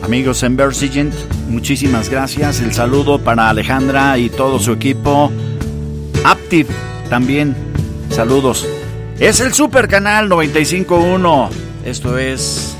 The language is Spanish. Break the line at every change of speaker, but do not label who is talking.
Amigos en Versigent, muchísimas gracias. El saludo para Alejandra y todo su equipo. Aptiv también, saludos. Es el Super Canal 95.1. Esto es